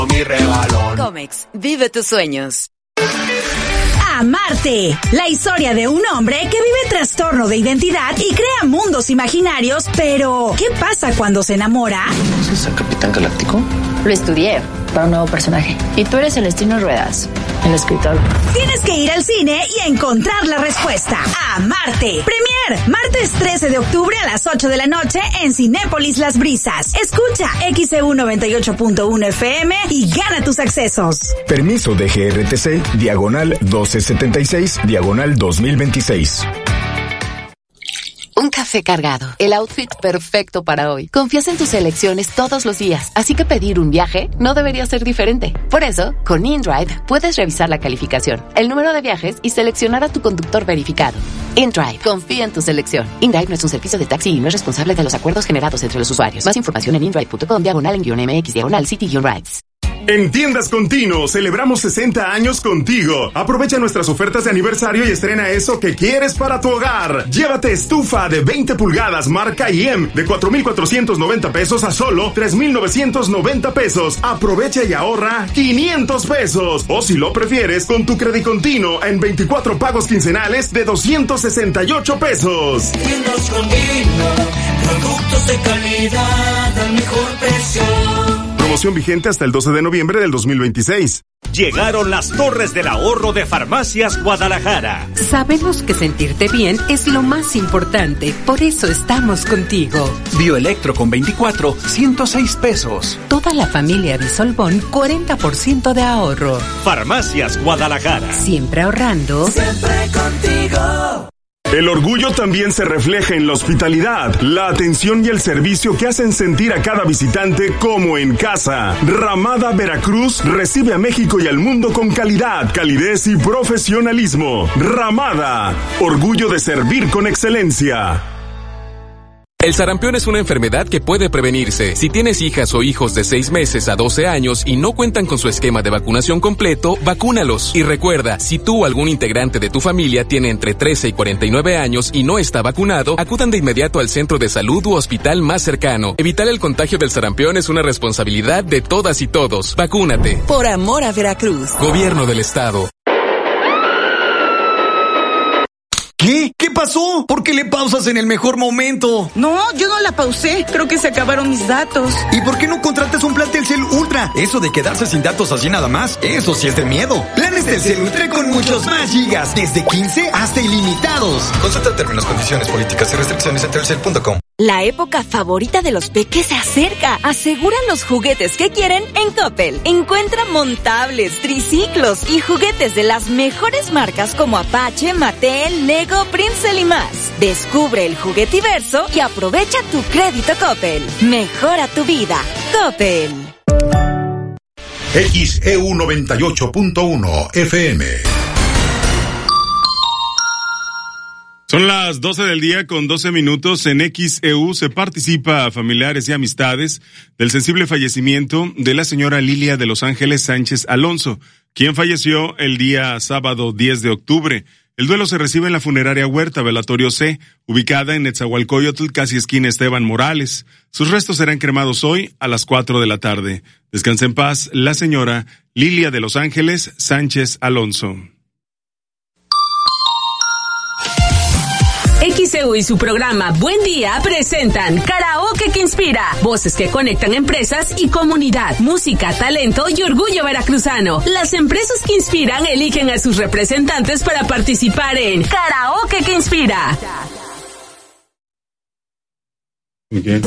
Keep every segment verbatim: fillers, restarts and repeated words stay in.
Mi rebalón. Comex, vive tus sueños. Amarte, la historia de un hombre que vive trastorno de identidad y crea mundos imaginarios, pero ¿qué pasa cuando se enamora? ¿Es el Capitán Galáctico? Lo estudié para un nuevo personaje. Y tú eres Celestino Ruedas, el escritor. Tienes que ir al cine y encontrar la respuesta. Amarte. Premier, martes trece de octubre a las ocho de la noche en Cinépolis Las Brisas. Escucha X E U noventa y ocho punto uno F M y gana tus accesos. Permiso de G R T C, diagonal doce setenta y seis, diagonal dos mil veintiséis. Un café cargado, el outfit perfecto para hoy. Confías en tus elecciones todos los días, así que pedir un viaje no debería ser diferente. Por eso, con InDrive puedes revisar la calificación, el número de viajes y seleccionar a tu conductor verificado. InDrive, confía en tu selección. InDrive no es un servicio de taxi y no es responsable de los acuerdos generados entre los usuarios. Más información en indrive punto com, diagonal en guión M X, diagonal City guión Rides. En Tiendas Continuo celebramos sesenta años contigo. Aprovecha nuestras ofertas de aniversario y estrena eso que quieres para tu hogar. Llévate estufa de veinte pulgadas marca I E M de cuatro mil cuatrocientos noventa pesos a solo tres mil novecientos noventa pesos. Aprovecha y ahorra quinientos pesos. O si lo prefieres, con tu crédito continuo en veinticuatro pagos quincenales de doscientos sesenta y ocho pesos. Tiendas Continuo, productos de calidad al mejor precio. Promoción vigente hasta el doce de noviembre del dos mil veintiséis. Llegaron las Torres del Ahorro de Farmacias Guadalajara. Sabemos que sentirte bien es lo más importante, por eso estamos contigo. Bioelectro con veinticuatro, ciento seis pesos. Toda la familia Bisolbón, cuarenta por ciento de ahorro. Farmacias Guadalajara. Siempre ahorrando. Siempre contigo. El orgullo también se refleja en la hospitalidad, la atención y el servicio que hacen sentir a cada visitante como en casa. Ramada Veracruz recibe a México y al mundo con calidad, calidez y profesionalismo. Ramada, orgullo de servir con excelencia. El sarampión es una enfermedad que puede prevenirse. Si tienes hijas o hijos de seis meses a doce años y no cuentan con su esquema de vacunación completo, vacúnalos. Y recuerda, si tú o algún integrante de tu familia tiene entre trece y cuarenta y nueve años y no está vacunado, acudan de inmediato al centro de salud u hospital más cercano. Evitar el contagio del sarampión es una responsabilidad de todas y todos. Vacúnate. Por amor a Veracruz. Gobierno del Estado. ¿Qué? ¿Qué pasó? ¿Por qué le pausas en el mejor momento? No, yo no la pausé. Creo que se acabaron mis datos. ¿Y por qué no contratas un plan Telcel Ultra? Eso de quedarse sin datos así nada más, eso sí es de miedo. Planes Telcel Ultra con muchos más gigas, desde quince hasta ilimitados. Consulta términos, condiciones, políticas y restricciones en telcel punto com. La época favorita de los peques se acerca. Asegura los juguetes que quieren en Coppel. Encuentra montables, triciclos y juguetes de las mejores marcas como Apache, Mattel, Lego, Princeton y más. Descubre el juguetiverso y aprovecha tu crédito Coppel. Mejora tu vida. Coppel. X E U noventa y ocho punto uno F M. Son las doce del día con doce minutos. En X E U se participa a familiares y amistades del sensible fallecimiento de la señora Lilia de Los Ángeles Sánchez Alonso, quien falleció el día sábado diez de octubre. El duelo se recibe en la funeraria Huerta Velatorio C, ubicada en Netzahualcóyotl, casi esquina Esteban Morales. Sus restos serán cremados hoy a las cuatro de la tarde. Descanse en paz la señora Lilia de Los Ángeles Sánchez Alonso. X E U y su programa Buen Día presentan Karaoke que Inspira, voces que conectan empresas y comunidad, música, talento y orgullo veracruzano. Las empresas que inspiran eligen a sus representantes para participar en Karaoke que Inspira. Okay.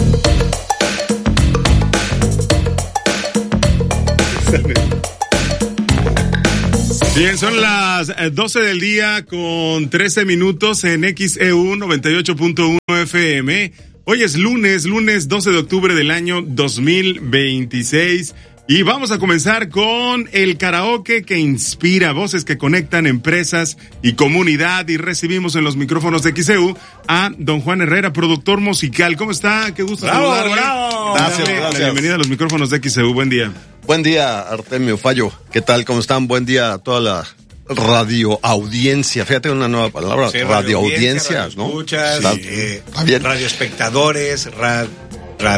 Bien, son las doce del día con trece minutos en X E U noventa y ocho punto uno F M. Hoy es lunes, lunes doce de octubre del año dos mil veintiséis. Y vamos a comenzar con el karaoke que inspira, voces que conectan empresas y comunidad. Y recibimos en los micrófonos de X E U a don Juan Herrera, productor musical. ¿Cómo está? Qué gusto ¡Bravo, saludarle. bravo! Gracias, Dale, gracias. Bienvenida a los micrófonos de X E U. Buen día. Buen día, Artemio Fallo. ¿Qué tal? ¿Cómo están? Buen día a toda la radio audiencia. Fíjate una nueva palabra, Sí, radio audiencia, radio ¿no? escuchas, Sí. eh, Está bien. radio espectadores, rad, rad,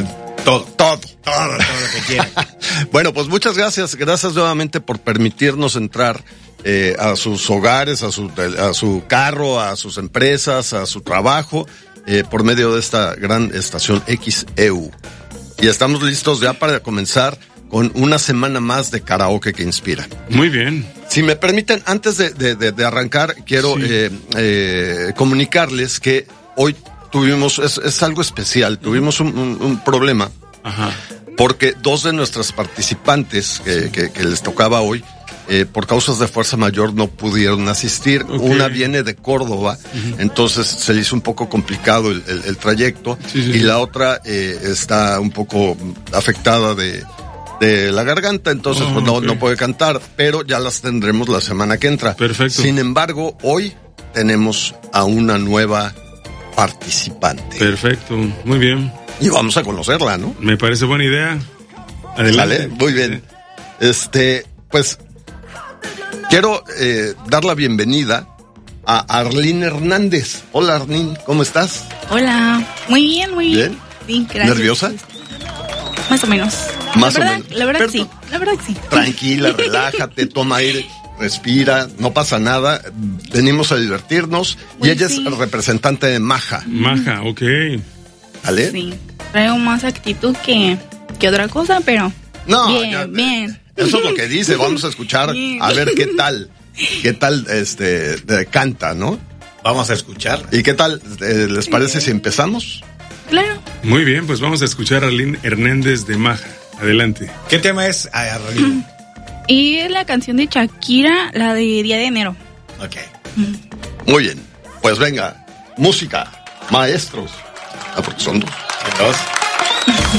Todo. Todo. Todo, todo lo que quieran. Bueno, pues muchas gracias. Gracias nuevamente por permitirnos entrar eh, a sus hogares, a su, a su carro, a sus empresas, a su trabajo, eh, por medio de esta gran estación X E U. Y estamos listos ya para comenzar con una semana más de Karaoke que Inspira. Muy bien. Si me permiten, antes de, de, de, de arrancar, quiero sí. eh, eh, comunicarles que hoy tuvimos, es, es algo especial, tuvimos un, un, un problema. Ajá. Porque dos de nuestras participantes que, sí. que, que les tocaba hoy, eh, por causas de fuerza mayor no pudieron asistir. Okay. Una viene de Córdoba, uh-huh. entonces se le hizo un poco complicado el, el, el trayecto, sí, sí. y la otra eh, está un poco afectada de, de la garganta, entonces oh, pues no, okay. no puede cantar, pero ya las tendremos la semana que entra. Perfecto. Sin embargo, hoy tenemos a una nueva participante. Perfecto, muy bien. Y vamos a conocerla, ¿no? Me parece buena idea. Adelante. Vale, muy bien. Este, pues, quiero eh, dar la bienvenida a Arlene Hernández. Hola, Arlene, ¿cómo estás? Hola, muy bien, muy bien. ¿Bien? Sí, gracias. ¿Nerviosa? Más o menos. Más la o verdad, menos. La verdad que sí, la verdad que sí. Tranquila, relájate, toma aire, respira, no pasa nada. Venimos a divertirnos. Pues y ella sí. es representante de Maja. Maja, ok. ¿Vale? Sí, traigo más actitud que, que otra cosa, pero no, bien, ya, bien. Eso es lo que dice, vamos a escuchar, bien. A ver qué tal, qué tal este de, canta, ¿no? Vamos a escuchar. ¿Y qué tal, eh, les parece si empezamos? Claro. Muy bien, pues vamos a escuchar a Arlene Hernández de Maja. Adelante. ¿Qué tema es, Arlene? Y es la canción de Shakira, la de Día de Enero. Ok. Muy bien, pues venga, música, maestros. Ah, porque son dos. Dos.